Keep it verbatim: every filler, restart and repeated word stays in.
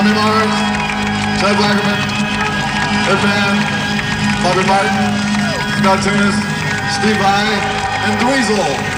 Johnny Mars, Chad Wackerman, Ed Mann, Bobby Martin, Scott Tunis, Steve Vai, and Dweezil.